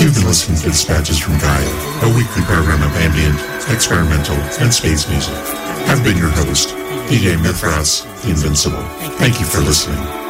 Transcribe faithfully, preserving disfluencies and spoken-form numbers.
You've been listening to Dispatches from Gaia, a weekly program of ambient, experimental, and space music. I've been your host, D J Mithras, the Invincible. Thank you for listening.